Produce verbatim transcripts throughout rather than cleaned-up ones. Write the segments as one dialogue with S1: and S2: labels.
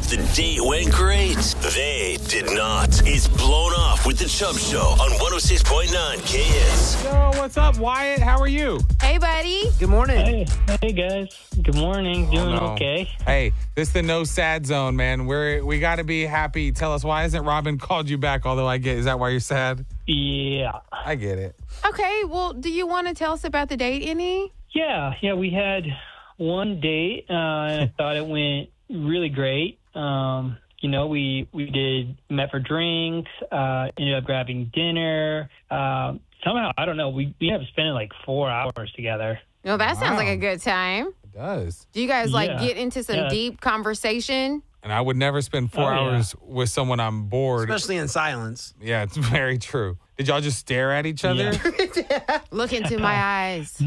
S1: the date went great. They did not. It's Blown Off with the Chubb Show on one oh six point nine K S.
S2: Yo, what's up, Wyatt? How are you?
S3: Hey, buddy.
S4: Good morning.
S5: Hey, hey guys. Good morning. Doing
S2: no.
S5: okay?
S2: Hey, this is the no sad zone, man. We're we got to be happy. Tell us, why hasn't Robin called you back? Although I get, is that why you're sad?
S5: Yeah.
S2: I get it.
S3: Okay, well, do you want to tell us about the date any?
S5: Yeah, yeah. We had one date, uh, and I thought it went really great. Um, you know, we we did met for drinks, uh, ended up grabbing dinner. Um, somehow, I don't know, we we ended up spending like four hours together.
S3: Well, that sounds
S2: Wow.
S3: like a good time.
S2: It does.
S3: Do you guys like
S5: Yeah.
S3: get into some
S5: Yeah.
S3: deep conversation?
S2: And I would never spend four
S5: Oh, yeah.
S2: hours with someone I'm bored.
S4: Especially in silence.
S2: Yeah, it's very true. Did y'all just stare at each other?
S5: Yeah.
S3: Look into my eyes.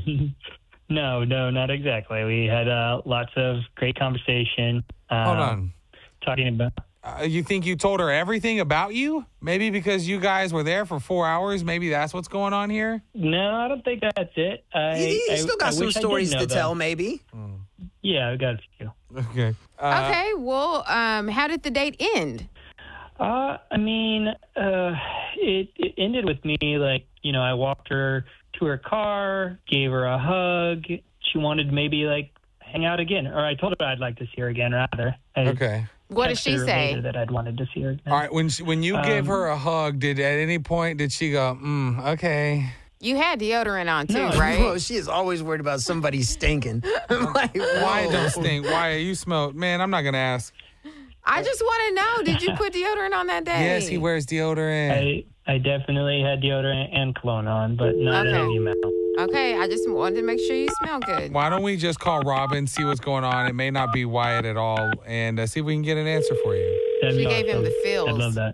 S5: No, no, not exactly. We had uh, lots of great conversation. Um,
S2: Hold on.
S5: Talking about.
S2: Uh, you think you told her everything about you? Maybe because you guys were there for four hours. Maybe that's what's going on here.
S5: No, I don't think that's it. I,
S4: You, you
S5: I-
S4: still
S5: I
S4: got some
S5: wish I did
S4: stories
S5: know
S4: to
S5: that.
S4: tell, maybe.
S5: Yeah, I got a few.
S2: Okay. Uh,
S3: Okay, well, um, how did the date end?
S5: Uh, I mean, uh, it, it ended with me, like, you know, I walked her to her car, gave her a hug. She wanted to maybe, like, hang out again. Or I told her I'd like to see her again, rather. I
S2: Okay.
S3: What did she
S5: texted her
S3: say?
S5: later that I'd wanted to see her again.
S2: All right. When she, when you gave
S5: Um,
S2: her a hug, did at any point did she go, mm, okay?
S3: You had deodorant on too,
S5: No,
S3: right?
S4: Well, she is always worried about somebody stinking. I'm like,
S2: Why
S4: whoa.
S2: don't stink? Why you smell? Man, I'm not gonna ask.
S3: I just want to know, did you put deodorant on that day?
S2: Yes, he wears deodorant.
S5: I, I definitely had deodorant and cologne on, but not
S3: Okay.
S5: any amount.
S3: Okay, I just wanted to make sure you smell good.
S2: Why don't we just call Robin, see what's going on? It may not be Wyatt at all, and uh, see if we can get an answer for you.
S5: That'd
S3: She
S5: be
S3: gave him
S5: awesome.
S3: the feels.
S5: I'd love that.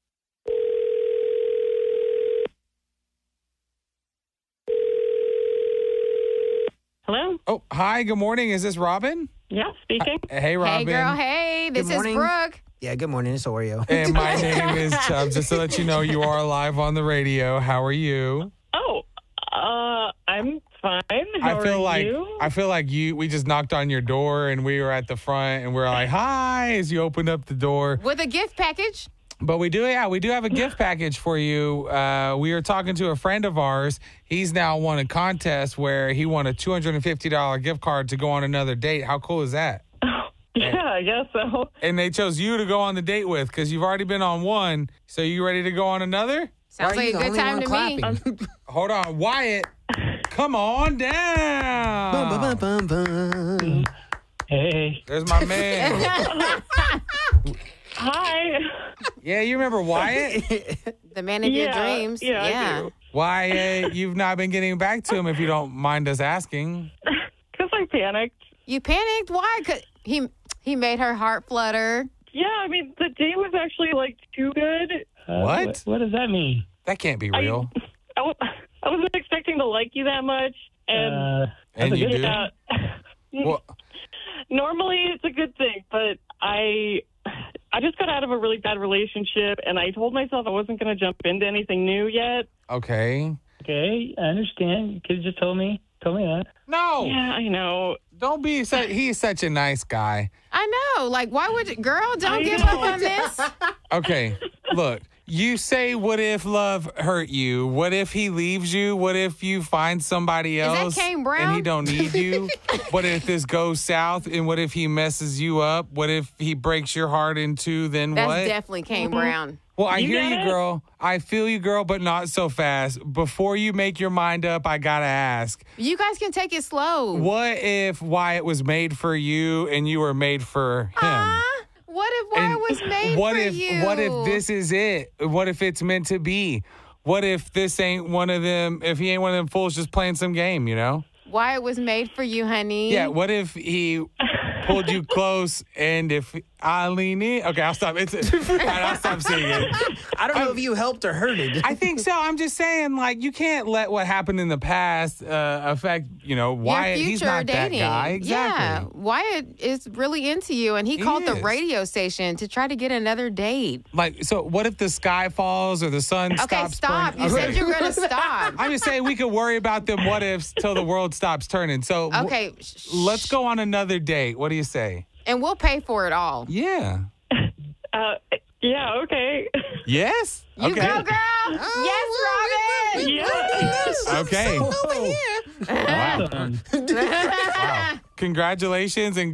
S6: Hello?
S2: Oh, hi. Good morning. Is this Robin?
S6: Yeah, speaking.
S2: Hey, Robin.
S3: Hey, girl, hey, this
S4: Good
S3: is
S4: morning.
S3: Brooke.
S4: Yeah, good morning. It's Oreo.
S2: And my name is Chubb. Just to let you know, you are live on the radio. How are you?
S6: Oh, uh, I'm fine. How
S2: I feel
S6: are
S2: like
S6: you?
S2: I feel like you. We just knocked on your door, and we were at the front, and we're like, "Hi!" as you opened up the door.
S3: With a gift package.
S2: But we do, yeah, we do have a gift package for you. Uh, we were talking to a friend of ours. He's now won a contest where he won a two hundred fifty dollars gift card to go on another date. How cool is that?
S6: Yeah, I guess so.
S2: And they chose you to go on the date with because you've already been on one. So you ready to go on another?
S3: Sounds
S4: Why are
S3: like
S4: you
S3: a
S4: the
S3: good
S4: only
S3: time
S4: one
S3: to
S4: clapping?
S3: me.
S2: Hold on, Wyatt. Come on down.
S4: Bum, bum, bum, bum.
S5: Hey.
S2: There's my man.
S6: Hi.
S2: Yeah, you remember Wyatt?
S3: The man of your
S6: Yeah,
S3: dreams.
S6: yeah, I do.
S2: Wyatt, you've not been getting back to him if you don't mind us asking.
S6: Because I panicked.
S3: You panicked? Why? 'Cause he he made her heart flutter.
S6: Yeah, I mean, the date was actually, like, too good.
S5: Uh,
S2: What?
S5: what? What does that mean?
S2: That can't be
S6: I,
S2: real.
S6: I, wa- I wasn't expecting to like you that much. And,
S5: Uh,
S2: And
S5: that's a
S2: you
S5: good-
S2: do?
S6: uh,
S2: Well,
S6: normally it's a good thing, but I... I just got out of a really bad relationship, and I told myself I wasn't going to jump into anything new yet.
S2: okay.
S5: Okay, I understand. You could have just told me. Told me that.
S2: No,
S6: Yeah, I know.
S2: don't be such. He's such a nice guy.
S3: I know. Like, why would you, girl? Don't
S6: I
S3: give
S6: know.
S3: up on this.
S2: Okay, look. You say, what if love hurt you? What if he leaves you? What if you find somebody
S3: that
S2: else
S3: Kane Brown?
S2: and he don't need you? What if this goes south? And what if he messes you up? What if he breaks your heart in two? Then
S3: That's
S2: what?
S3: definitely Kane Brown.
S2: Well, I
S6: You
S2: hear
S6: get
S2: you,
S6: it?
S2: girl. I feel you, girl, but not so fast. Before you make your mind up, I gotta ask.
S3: You guys can take it slow.
S2: What if Wyatt was made for you and you were made for him?
S3: Ah, what if Wyatt
S2: And
S3: was made
S2: what
S3: for
S2: if,
S3: you?
S2: What if this is it? What if it's meant to be? What if this ain't one of them, if he ain't one of them fools just playing some game, you know?
S3: Wyatt was made for you, honey.
S2: Yeah, what if he pulled you close and if I lean in? Okay, I'll stop. It's, all right, I'll stop saying it.
S4: I don't know if you helped or hurted.
S2: I think so. I'm just saying, like, you can't let what happened in the past uh, affect, you know,
S3: Your
S2: Wyatt.
S3: future
S2: He's not
S3: dating.
S2: that guy. Exactly.
S3: Yeah, Wyatt is really into you, and he,
S2: He
S3: called the
S2: is.
S3: radio station to try to get another date.
S2: Like, so what if the sky falls or the sun
S3: Okay,
S2: stops
S3: stop.
S2: burning?
S3: You said you were going to stop.
S2: I'm just saying we could worry about them what ifs till the world stops turning. So w-
S3: Okay. sh-
S2: let's go on another date. What do you say?
S3: And we'll pay for it all.
S2: Yeah.
S6: Uh, yeah, okay.
S2: Yes?
S3: You
S2: okay.
S3: go, girl. Yes, Robin.
S6: Yeah.
S2: Okay.
S4: Over here.
S2: Wow.
S5: Awesome.
S2: Wow. Congratulations and